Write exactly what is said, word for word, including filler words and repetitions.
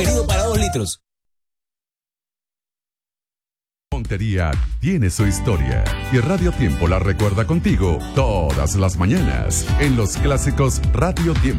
sugerido para dos litros. Montería tiene su historia y Radio Tiempo la recuerda contigo todas las mañanas en los clásicos Radio Tiempo.